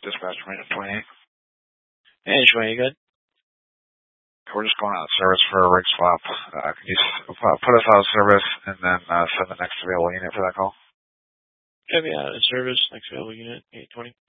Dispatch Marine 28. Hey, Shway, you good? We're just going out of service for a rig swap. Can you put us out of service and then send the next available unit for that call? Yeah, out of service. Next available unit, 820.